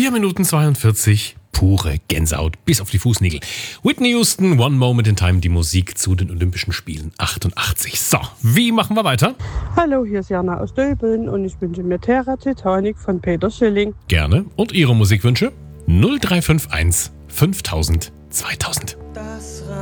4 Minuten 42, pure Gänsehaut bis auf die Fußnägel. Whitney Houston, One Moment in Time, die Musik zu den Olympischen Spielen 88. So, wie machen wir weiter? Hallo, hier ist Jana aus Döbeln und ich wünsche mir Terra Titanic von Peter Schilling. Gerne. Und Ihre Musikwünsche? 0351 5000 2000.